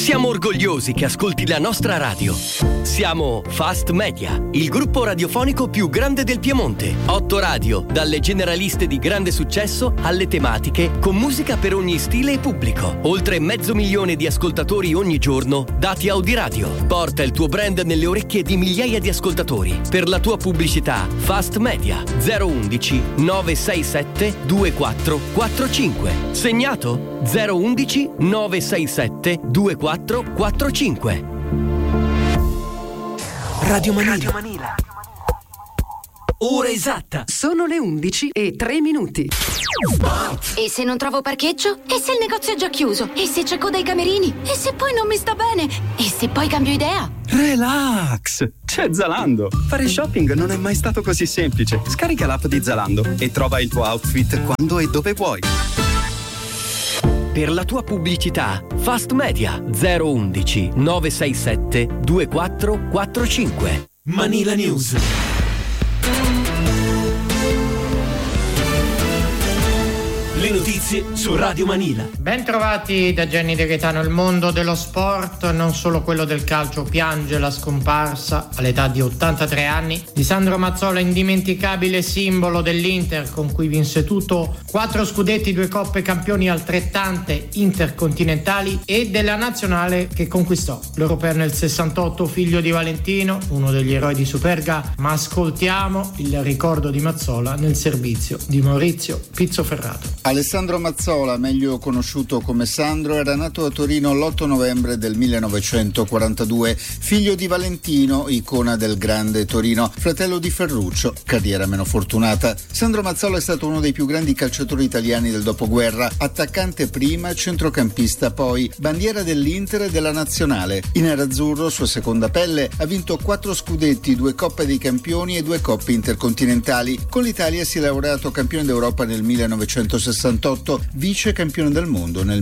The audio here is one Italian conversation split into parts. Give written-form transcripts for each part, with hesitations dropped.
Siamo orgogliosi che ascolti la nostra radio. Siamo Fast Media, il gruppo radiofonico più grande del Piemonte. 8 radio, dalle generaliste di grande successo alle tematiche, con musica per ogni stile e pubblico. Oltre 500.000 di ascoltatori ogni giorno, dati Audiradio. Porta il tuo brand nelle orecchie di migliaia di ascoltatori. Per la tua pubblicità, Fast Media 011 967 2445. Segnato? 011 967 2445. Radio Manila. Ora esatta. Sono le 11:03. E se non trovo parcheggio? E se il negozio è già chiuso? E se c'è coda ai camerini? E se poi non mi sta bene? E se poi cambio idea? Relax! C'è Zalando. Fare shopping non è mai stato così semplice. Scarica l'app di Zalando e trova il tuo outfit quando e dove vuoi. Per la tua pubblicità, Fast Media 011 967 2445. Manila News. Le notizie su Radio Manila. Ben trovati da Gianni De Gaetano. Il mondo dello sport, non solo quello del calcio, piange la scomparsa all'età di 83 anni di Sandro Mazzola, indimenticabile simbolo dell'Inter, con cui vinse tutto, 4 scudetti, 2 coppe, campioni altrettante intercontinentali, e della nazionale che conquistò l'Europeo nel 68, figlio di Valentino, uno degli eroi di Superga. Ma ascoltiamo il ricordo di Mazzola nel servizio di Maurizio Pizzoferrato. Alessandro Mazzola, meglio conosciuto come Sandro, era nato a Torino l'8 novembre del 1942, figlio di Valentino, icona del grande Torino, fratello di Ferruccio, carriera meno fortunata. Sandro Mazzola è stato uno dei più grandi calciatori italiani del dopoguerra, attaccante prima, centrocampista poi, bandiera dell'Inter e della nazionale. In nerazzurro, sua seconda pelle, ha vinto 4 scudetti, 2 coppe dei campioni e 2 coppe intercontinentali. Con l'Italia si è laureato campione d'Europa nel 1968, vice campione del mondo nel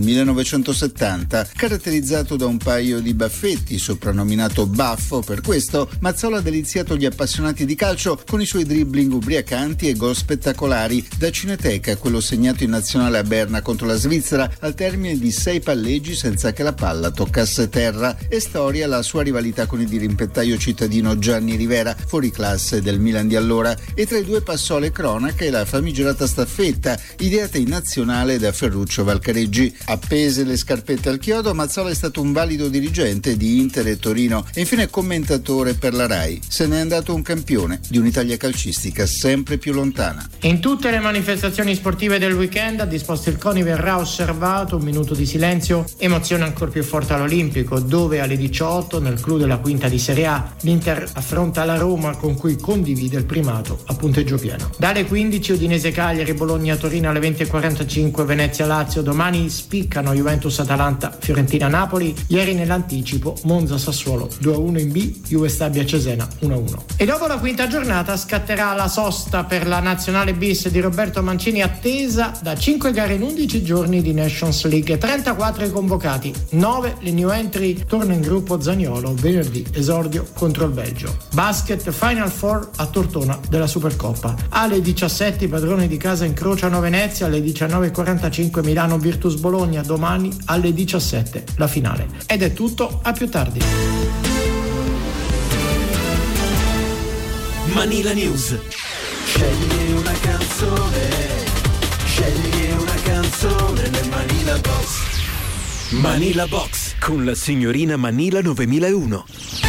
1970, caratterizzato da un paio di baffetti, soprannominato Baffo. Per questo Mazzola ha deliziato gli appassionati di calcio con i suoi dribbling ubriacanti e gol spettacolari, da Cineteca, quello segnato in nazionale a Berna contro la Svizzera al termine di 6 palleggi senza che la palla toccasse terra, e storia la sua rivalità con il dirimpettaio cittadino Gianni Rivera, fuoriclasse del Milan di allora, e tra i due passò alle cronache la famigerata staffetta ideata in nazionale da Ferruccio Valcareggi. Appese le scarpette al chiodo, Mazzola è stato un valido dirigente di Inter e Torino e infine commentatore per la Rai. Se n'è andato un campione di un'Italia calcistica sempre più lontana. In tutte le manifestazioni sportive del weekend, a disposto il CONI, verrà osservato un minuto di silenzio. Emozione ancora più forte all'Olimpico, dove alle 18, nel clou della quinta di Serie A, l'Inter affronta la Roma, con cui condivide il primato a punteggio pieno. Dalle 15 Udinese Cagliari, Bologna Torino alle 20:45, Venezia Lazio. Domani spiccano Juventus Atalanta, Fiorentina Napoli. Ieri nell'anticipo Monza Sassuolo 2-1 in B, Juve Stabia Cesena 1-1. E dopo la quinta giornata scatterà la sosta per la nazionale bis di Roberto Mancini, attesa da 5 gare in 11 giorni di Nations League. 34 i convocati, 9 le new entry. Torna in gruppo Zaniolo, venerdì esordio contro il Belgio. Basket Final Four a Tortona della Supercoppa. Alle 17 i padroni di casa incrociano Venezia, alle 19:45 Milano Virtus Bologna. Domani alle 17 la finale. Ed è tutto, a più tardi. Manila News. Scegli una canzone nel Manila Box. Manila Box con la signorina Manila 9001.